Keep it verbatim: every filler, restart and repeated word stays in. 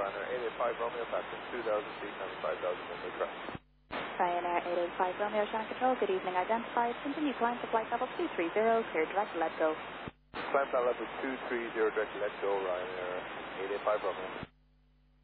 Ryanair eight eight five Romeo, passing two thousand feet, ninety-five thousand window crest. Ryanair eight eight five Romeo, Shannon Control, good evening, identified. Continue climb to flight level two three zero, clear direct, let go. Climb flight level two three zero, direct, let go, Ryanair eight eight five Romeo.